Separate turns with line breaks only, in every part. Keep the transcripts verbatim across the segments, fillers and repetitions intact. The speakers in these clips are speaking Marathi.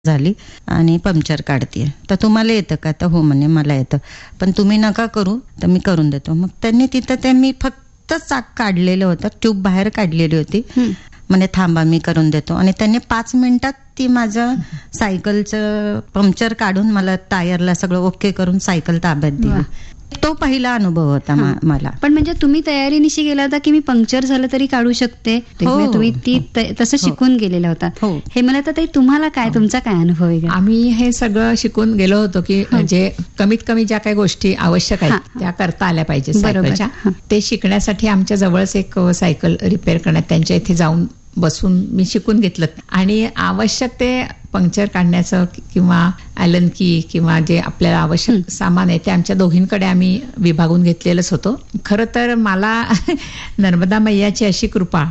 झाली आणि पंक्चर काढतीये, तर तुम्हाला येतं का? तर हो म्हणे मला येतं, पण तुम्ही नका करू, तर मी करून देतो. मग त्यांनी तिथं ते मी फक्त चाक काढलेलं होतं, ट्यूब बाहेर काढलेली होती. म्हणे थांबा मी करून देतो, आणि त्यांनी पाच मिनिटात ती माझं सायकलचं पंक्चर काढून मला टायरला सगळं ओके करून सायकल ताब्यात दिली. तो पहिला अनुभव होता मला.
पण म्हणजे तुम्ही तयारीनिशी गेला होता की मी पंक्चर झालं तरी काढू शकते,
हो,
तुम्ही ती तसं
हो.
शिकून गेलेला होता.
हो.
हे मला तर ताई तुम्हाला काय, तुमचा काय अनुभव आहे?
आम्ही हे सगळं शिकून गेलो होतो की म्हणजे कमीत कमी ज्या काही गोष्टी आवश्यक आहेत त्या करता आल्या पाहिजे सायकलच्या. ते शिकण्यासाठी आमच्या जवळच एक सायकल रिपेअर करण्यात त्यांच्या इथे जाऊन बसून मी शिकून घेतलं, आणि आवश्यक ते पंक्चर काढण्याचं किंवा ॲलन की किंवा जे आपल्याला आवश्यक सामान आहे ते आमच्या दोघींकडे आम्ही विभागून घेतलेलंच होतं. खरं तर मला नर्मदा मैयाची अशी कृपा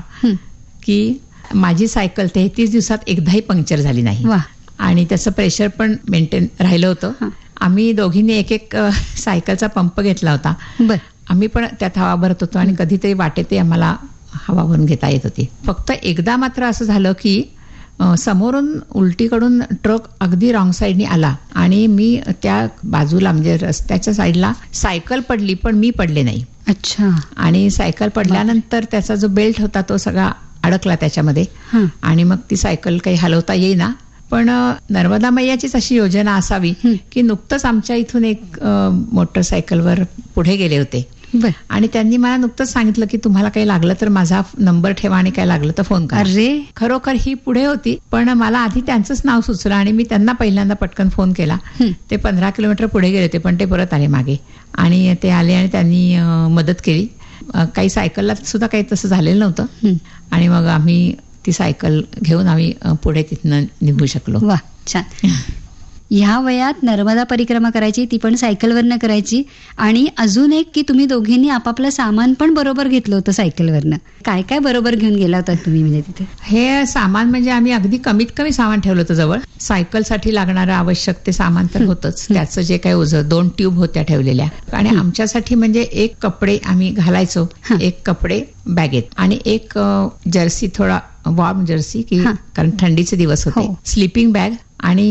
की माझी सायकल तेहतीस दिवसात एकदाही पंक्चर झाली नाही, आणि त्याचं प्रेशर पण मेंटेन राहिलं होतं. आम्ही दोघींनी एक एक सायकलचा पंप घेतला होता. आम्ही पण त्यात हवा भरत होतो, आणि कधीतरी वाटेतही आम्हाला हवा भरून घेता येत होती. फक्त एकदा मात्र असं झालं की समोरून उलटीकडून ट्रक अगदी रॉंग साईडनी आला, आणि मी त्या बाजूला म्हणजे रस्त्याच्या साईडला सायकल पडली, पण मी पडले नाही.
अच्छा.
आणि सायकल पडल्यानंतर त्याचा जो बेल्ट होता तो सगळा अडकला त्याच्यामध्ये, आणि मग ती सायकल काही हलवता येईना. पण नर्मदा मैयाचीच अशी योजना असावी की नुकतंच आमच्या इथून एक मोटरसायकलवर पुढे गेले होते, आणि त्यांनी मला नुकतंच सांगितलं की तुम्हाला काही लागलं तर माझा नंबर ठेवा, आणि काय लागलं तर फोन करा.
अरे
खरोखर ही पुढे होती, पण मला आधी त्यांचंच नाव सुचलं, आणि मी त्यांना पहिल्यांदा पटकन फोन केला. ते पंधरा किलोमीटर पुढे गेले होते, पण ते परत आले मागे, आणि ते आले आणि त्यांनी मदत केली. काही सायकलला सुद्धा काही तसं झालेलं नव्हतं, आणि मग आम्ही ती सायकल घेऊन आम्ही पुढे तिथनं निघू शकलो.
वा, छान. ह्या वयात नर्मदा परिक्रमा करायची, ती पण सायकलवरनं करायची, आणि अजून एक की तुम्ही दोघींनी आपापलं सामान पण बरोबर घेतलं होतं सायकलवरनं. काय काय बरोबर घेऊन गेला होता तुम्ही म्हणजे तिथे?
हे सामान म्हणजे आम्ही अगदी कमीत कमी सामान ठेवलं होतं जवळ. सायकलसाठी लागणारं आवश्यक ते सामान तर होतंच, त्याचं जे काही ओझं, दोन ट्यूब होत्या ठेवलेल्या, आणि आमच्यासाठी म्हणजे एक कपडे आम्ही घालायचो, एक कपडे बॅगेत, आणि एक जर्सी, थोडा वॉर्म जर्सी की कारण थंडीचे दिवस होते, स्लीपिंग बॅग, आणि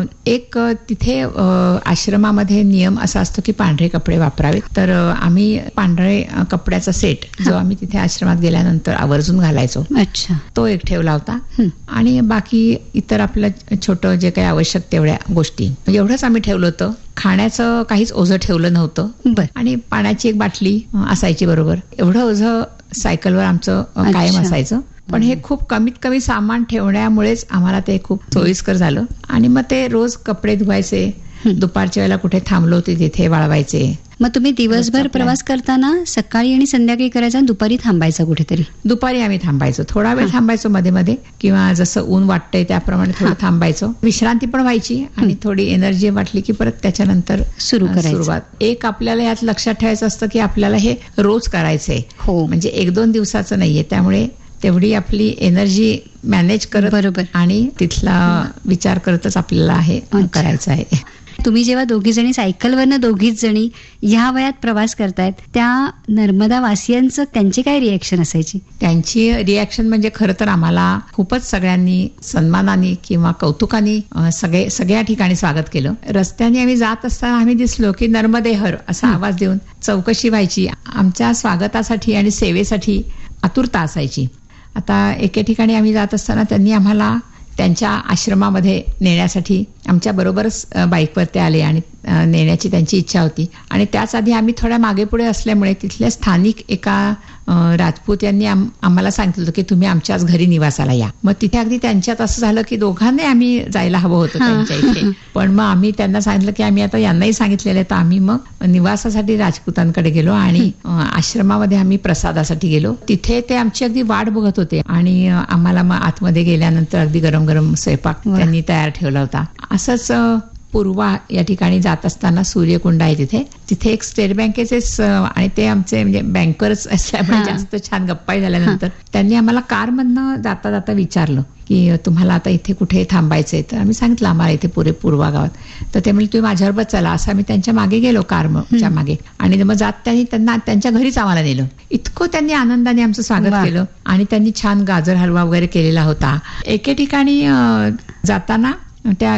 एक तिथे आश्रमामध्ये नियम असा असतो की पांढरे कपडे वापरावेत. तर आम्ही पांढरे कपड्याचा सेट जो आम्ही तिथे आश्रमात गेल्यानंतर आवर्जून घालायचो,
अच्छा,
तो एक ठेवला होता. आणि बाकी इतर आपलं छोटं जे काही आवश्यक तेवढ्या गोष्टी एवढंच आम्ही ठेवलं होतं. खाण्याचं काहीच ओझं ठेवलं नव्हतं, आणि पाण्याची एक बाटली असायची बरोबर. एवढं ओझं सायकलवर आमचं कायम असायचं. पण हे खूप कमीत कमी सामान ठेवण्यामुळेच आम्हाला ते खूप सोयीस्कर झालं. आणि मग ते रोज कपडे धुवायचे, दुपारच्या वेळेला कुठे थांबलो होते तिथे वाळवायचे.
मग तुम्ही दिवसभर प्रवास करताना सकाळी आणि संध्याकाळी करायचा, आणि दुपारी थांबायचं कुठेतरी?
दुपारी आम्ही थांबायचो, थोडा वेळ थांबायचो मध्ये मध्ये, किंवा जसं ऊन वाटतंय त्याप्रमाणे थोडं थांबायचो. विश्रांती पण व्हायची, आणि थोडी एनर्जी वाटली की परत त्याच्यानंतर
सुरू करायचं.
सुरुवात. एक आपल्याला यात लक्षात ठेवायचं असतं की आपल्याला हे रोज करायचंय,
हो,
म्हणजे एक दोन दिवसाचं नाहीये. त्यामुळे तेवढी आपली एनर्जी मॅनेज करत
बरोबर,
आणि तिथला विचार करतच आपल्याला हे करायचं आहे.
तुम्ही जेव्हा दोघी जणी सायकलवरनं दोघीच जणी ह्या वयात प्रवास करतायत, त्या नर्मदा वासियांचं त्यांची काय रिएक्शन असायची?
त्यांची रिएक्शन म्हणजे खरं तर आम्हाला खूपच सगळ्यांनी सन्मानाने किंवा कौतुकाने सगळे सगळ्या ठिकाणी स्वागत केलं. रस्त्याने आम्ही जात असताना आम्ही दिसलो की नर्मदे हर असा आवाज देऊन चौकशी व्हायची. आमच्या स्वागतासाठी आणि सेवेसाठी आतुरता असायची. आता एके ठिकाणी आम्ही जात असताना त्यांनी आम्हाला त्यांच्या आश्रमामध्ये नेण्यासाठी आमच्या बरोबरच बाईकवर ते आले, आणि नेण्याची त्यांची इच्छा होती. आणि त्याच आधी आम्ही थोड्या मागे पुढे असल्यामुळे तिथल्या स्थानिक एका राजपूत यांनी आम्हाला सांगितलं होतं की तुम्ही आमच्याच घरी निवासाला या. मग तिथे अगदी त्यांच्यात असं झालं की दोघांनी आम्ही जायला हवं होतं त्यांच्या इथे, पण मग आम्ही त्यांना सांगितलं की आम्ही आता यांनाही सांगितलेलं आहे. तर आम्ही मग निवासासाठी राजपूतांकडे गेलो, आणि आश्रमामध्ये आम्ही प्रसादासाठी गेलो. तिथे ते आमची अगदी वाट बघत होते, आणि आम्हाला मग आतमध्ये गेल्यानंतर अगदी गरम गरम स्वयंपाक त्यांनी तयार ठेवला होता. असंच पूर्वा या ठिकाणी जात असताना सूर्यकुंड आहे तिथे तिथे एक स्टेट बँकेचेच, आणि ते आमचे म्हणजे बँकर्स असल्यामुळे जास्त छान गप्पा झाल्यानंतर त्यांनी आम्हाला कारमधनं जाता जाता विचारलं की तुम्हाला आता इथे कुठे थांबायचंय. तर आम्ही सांगितलं आम्हाला इथे पुरे पूर्वा गावात. तर ते म्हणजे तुम्ही माझ्याबरोबर चला, असं आम्ही त्यांच्या मागे गेलो कारच्या मागे, आणि मग जात त्यांनी त्यांना त्यांच्या घरीच आम्हाला नेलं. इतकं त्यांनी आनंदाने आमचं स्वागत केलं, आणि त्यांनी छान गाजर हलवा वगैरे केलेला होता. एके ठिकाणी जाताना त्या